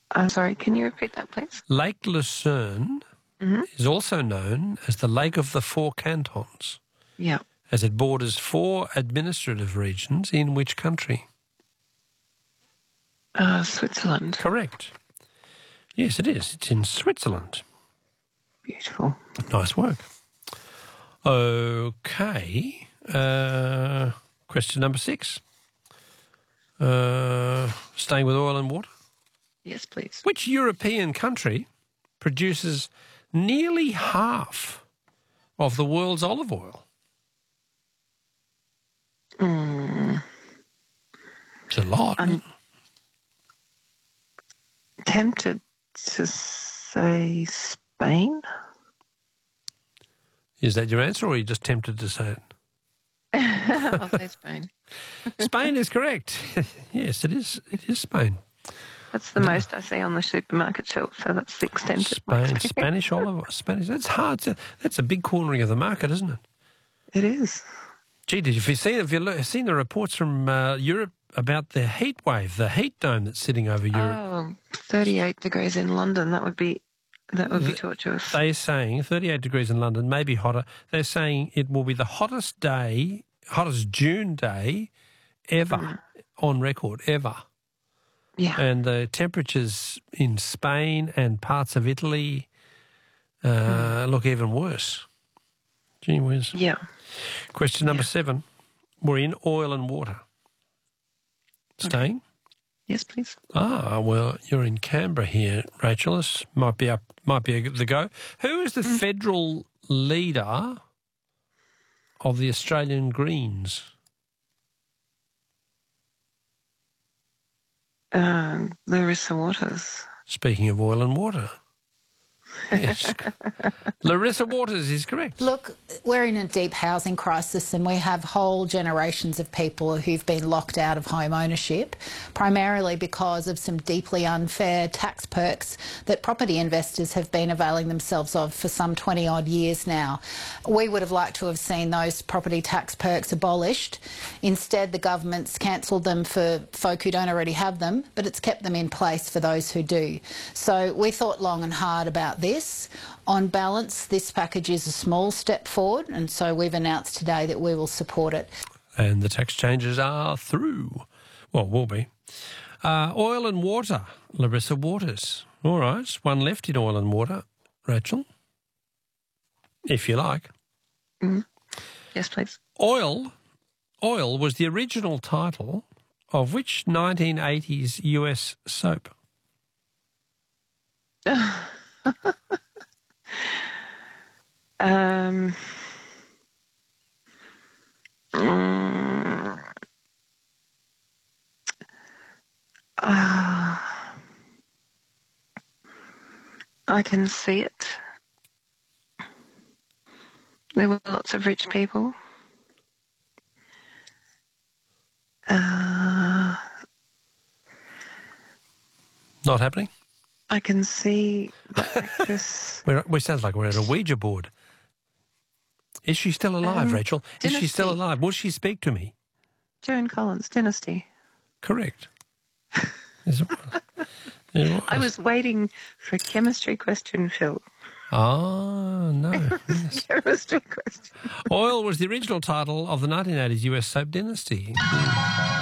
I'm sorry, can you repeat that, please? Lake Lucerne is also known as the Lake of the Four Cantons, Yeah. as it borders 4 administrative regions in which country? Switzerland. Correct. Yes, it is. It's in Switzerland. Beautiful. Nice work. Okay. Question number 6. Staying with oil and water. Yes, please. Which European country produces nearly half of the world's olive oil? It's a lot. I'm tempted to say Spain. Is that your answer, or are you just tempted to say it? I'll say Spain. Spain is correct. Yes, it is. It is Spain. That's the most I see on the supermarket shelf, so that's the extent of my Spain, experience. Spanish olive, Spanish. That's hard. That's a big cornering of the market, isn't it? It is. Gee, have you seen the reports from Europe about the heat wave, the heat dome that's sitting over Europe? Oh, 38 degrees in London. That would be torturous. They're saying 38 degrees in London, maybe hotter. They're saying it will be the hottest June day ever on record, ever. Yeah. And the temperatures in Spain and parts of Italy look even worse. Gee whiz. Yeah. Question number 7. We're in oil and water. Staying? Yes, please. Well, you're in Canberra here, Rachel. This might be the go. Who is the federal leader of the Australian Greens? Larissa Waters. Speaking of oil and water. Yes. Larissa Waters is correct. Look, we're in a deep housing crisis and we have whole generations of people who've been locked out of home ownership, primarily because of some deeply unfair tax perks that property investors have been availing themselves of for some 20-odd years now. We would have liked to have seen those property tax perks abolished. Instead, the government's cancelled them for folk who don't already have them, but it's kept them in place for those who do. So we thought long and hard about this. On balance, this package is a small step forward, and so we've announced today that we will support it. And the tax changes are through. Well, will be. Oil and water, Larissa Waters. All right, one left in oil and water. Rachel, if you like. Yes, please. Oil was the original title of which 1980s US soap? I can see it. There were lots of rich people. Not happening? I can see the actress. We sound like we're at a Ouija board. Is she still alive, Rachel? Is she still Dynasty. alive? Will she speak to me? Joan Collins, Dynasty. Correct. Yes, it was. It I was waiting for a chemistry question, Phil. Ah, no. Yes. Chemistry question. Oil was the original title of the 1980s US soap Dynasty.